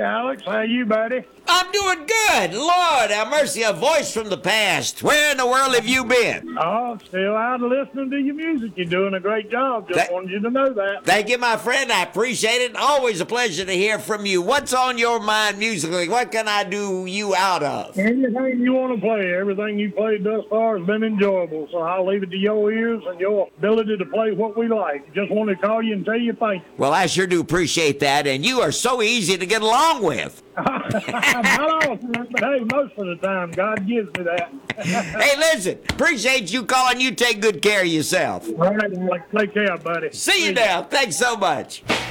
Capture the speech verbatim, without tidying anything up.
Alex. How you, buddy? I'm doing good. Lord have mercy, a voice from the past. Where in the world have you been? Oh, still out listening to your music. You're doing a great job. Just That- wanted you to know that. Thank you, my friend. I appreciate it. Always a pleasure to hear from you. What's on your mind musically? What can I do you out of? Anything you want to play, everything you played thus far has been enjoyable. So I'll leave it to your ears and your ability to play what we like. Just wanted to call you and tell you thank you. Well, I sure do appreciate that, and you are so easy to get along with. Not all, but hey, most of the time, God gives me that. Hey, listen, appreciate you calling. You take good care of yourself. All right, Alex. Take care, buddy. See you now. Thanks so much.